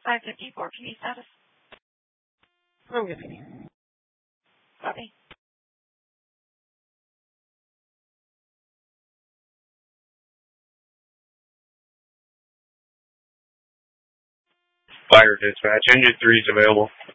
554 PD status. I'm good. Copy. Fire dispatch. Engine 3 is available.